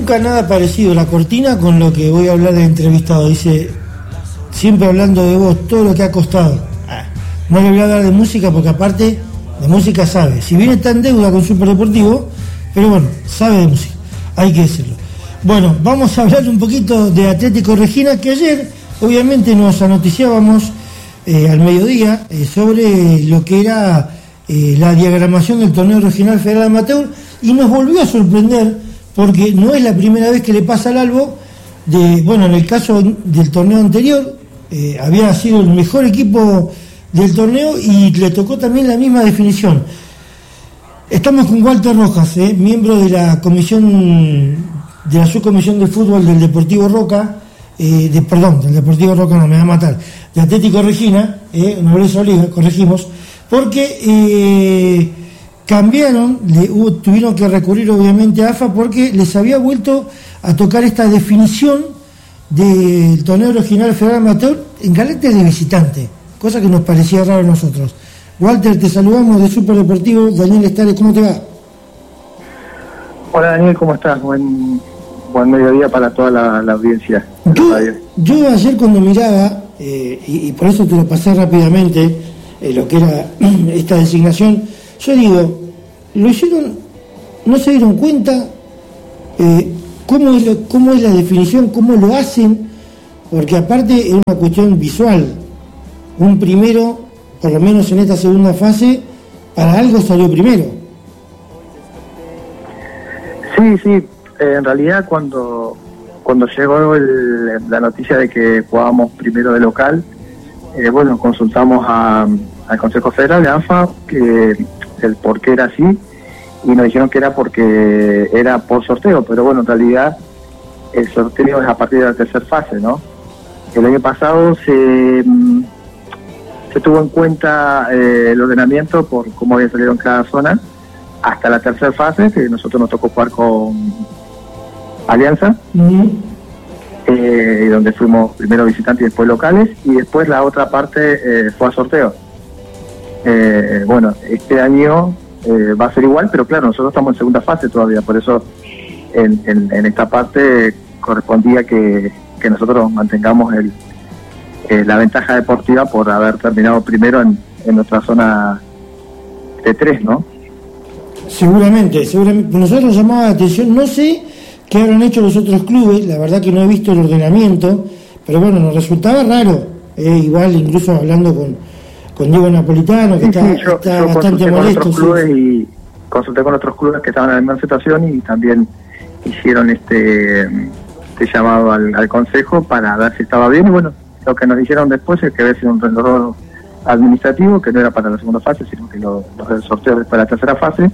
nunca nada parecido la cortina con lo que voy a hablar del entrevistado. Dice, siempre hablando de vos, todo lo que ha costado. No le voy a hablar de música porque aparte de música sabe. Si bien está en deuda con Superdeportivo, pero bueno, sabe de música, hay que decirlo. Bueno, vamos a hablar un poquito de Atlético Regina, que ayer obviamente nos anoticiábamos al mediodía sobre lo que era la diagramación del torneo regional federal amateur, y nos volvió a sorprender porque no es la primera vez que le pasa al Albo. En el caso del torneo anterior había sido el mejor equipo del torneo y le tocó también la misma definición. Estamos con Walter Rojas, miembro de la comisión, de la subcomisión de fútbol del Deportivo Roca, del Deportivo Roca no, me va a matar, de Atlético Regina, Nobleza Liga, corregimos, porque cambiaron, tuvieron que recurrir obviamente a AFA porque les había vuelto a tocar esta definición del torneo regional federal amateur en carácter de visitante, cosa que nos parecía raro a nosotros. Walter, te saludamos de Superdeportivo. Daniel Estares, ¿cómo te va? Hola Daniel, ¿cómo estás? Buen mediodía para toda la audiencia. Yo ayer cuando miraba, y por eso te lo pasé rápidamente, lo que era esta designación, yo digo, lo hicieron, no se dieron cuenta cómo es la definición, cómo lo hacen, porque aparte es una cuestión visual. Un primero, por lo menos en esta segunda fase, para algo salió primero. Sí, en realidad cuando llegó la noticia de que jugábamos primero de local, consultamos al Consejo Federal de ANFA que el por qué era así, y nos dijeron que era porque era por sorteo, pero bueno, en realidad el sorteo es a partir de la tercera fase, ¿no? El año pasado se tuvo en cuenta el ordenamiento por cómo había salido en cada zona hasta la tercera fase, que nosotros nos tocó jugar con Alianza, donde fuimos primero visitantes y después locales, y después la otra parte fue a sorteo. Este año va a ser igual, pero claro, nosotros estamos en segunda fase todavía, por eso en esta parte correspondía que nosotros mantengamos la ventaja deportiva por haber terminado primero en nuestra zona de 3, ¿no? Seguramente. Nosotros nos llamaba la atención, no sé qué habrán hecho los otros clubes, la verdad que no he visto el ordenamiento, pero bueno, nos resultaba raro, igual incluso hablando con Diego Napolitano, que está bastante molesto. Y consulté con otros clubes que estaban en la misma situación y también hicieron este llamado al consejo para ver si estaba bien, y bueno, lo que nos dijeron después es que había sido un error administrativo, que no era para la segunda fase, sino que los del sorteo es para la tercera fase.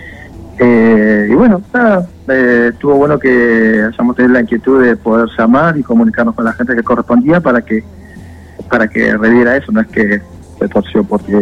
Y bueno, estuvo bueno que hayamos tenido la inquietud de poder llamar y comunicarnos con la gente que correspondía para que reviera eso. No es que se torció porque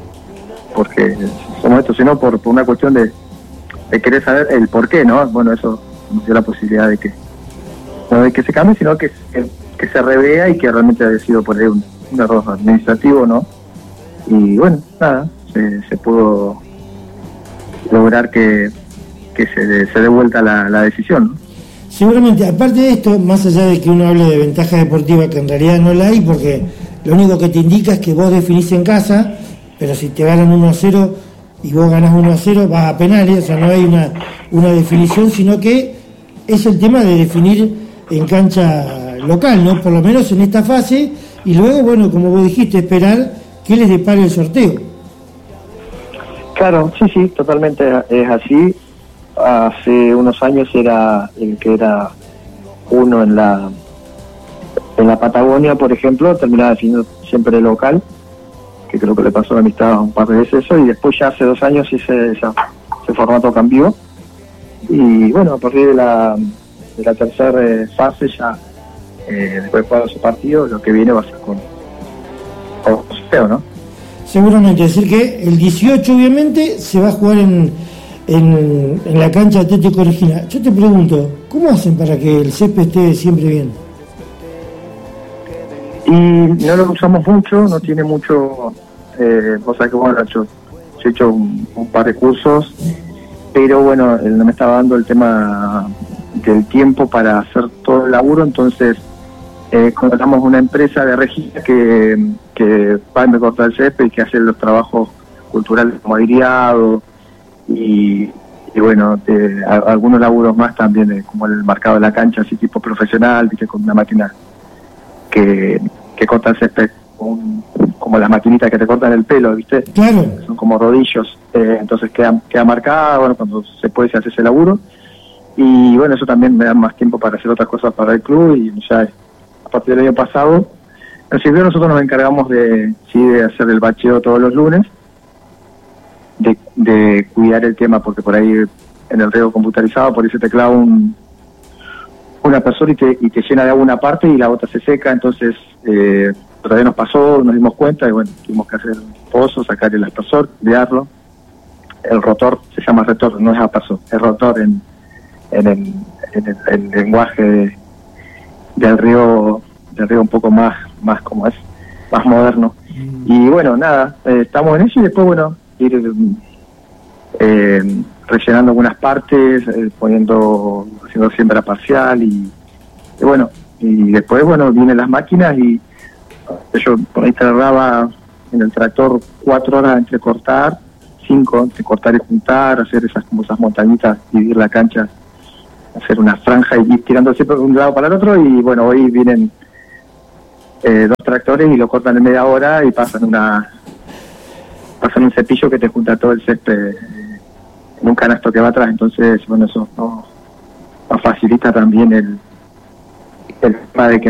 somos esto, sino por una cuestión de querer saber el por qué, ¿no? Bueno, eso nos dio la posibilidad de que no de que se cambie, sino que se revea y que realmente haya sido por ahí un error administrativo, ¿no? Y bueno, nada, se pudo lograr que se dé vuelta la decisión, ¿no? Seguramente, aparte de esto, más allá de que uno hable de ventaja deportiva, que en realidad no la hay, porque lo único que te indica es que vos definís en casa, pero si te ganan 1-0 y vos ganás 1-0, vas a penales, o sea, no hay una definición, sino que es el tema de definir en cancha local, ¿no? Por lo menos en esta fase, y luego, bueno, como vos dijiste, esperar que les depare el sorteo. Claro, sí, totalmente es así. Hace unos años era el que era uno en la Patagonia, por ejemplo, terminaba definiendo siempre el local, que creo que le pasó a la amistad un par de veces eso, y después ya hace 2 años ese formato cambió, y bueno, a partir de la tercera fase ya, después de jugar ese partido, lo que viene va a ser con sorteo, ¿no? Seguramente, es decir que el 18 obviamente se va a jugar en la cancha Atlético Regina. Yo te pregunto, ¿cómo hacen para que el césped esté siempre bien? Y no lo usamos mucho, no tiene mucho, vos sabés que bueno, yo he hecho un par de cursos, pero bueno, no me estaba dando el tema del tiempo para hacer todo el laburo, entonces contratamos una empresa de registro que va a cortar el césped y que hace los trabajos culturales como agriado y bueno, algunos laburos más también, como el marcado de la cancha, así tipo profesional, viste, con una máquina que corta el césped, como las maquinitas que te cortan el pelo, viste, Claro. son como rodillos, entonces queda marcada, bueno, cuando se puede se hace ese laburo, y bueno, eso también me da más tiempo para hacer otras cosas para el club, y ya a partir del año pasado, en civil nosotros nos encargamos de hacer el bacheo todos los lunes, de cuidar el tema, porque por ahí en el riego computarizado, por ahí se te clava una persona y te llena de agua una parte y la otra se seca, entonces todavía nos pasó, nos dimos cuenta y bueno, tuvimos que hacer un pozo, sacar el aspersor, crearlo. El rotor, se llama rotor, no es aspersor, es rotor en el lenguaje del río un poco más como es, más moderno. Y bueno, nada, estamos en eso y después, bueno, ir rellenando algunas partes, haciendo siembra parcial y bueno, y después, bueno, vienen las máquinas y yo por ahí tardaba en el tractor 4 horas entre cortar, 5 entre cortar y juntar, hacer esas montañitas, dividir la cancha, hacer una franja y ir tirando siempre de un lado para el otro. Y bueno, hoy vienen 2 tractores y lo cortan en media hora y pasan un cepillo que te junta todo el césped en un canasto que va atrás. Entonces, bueno, eso nos facilita también el tema de que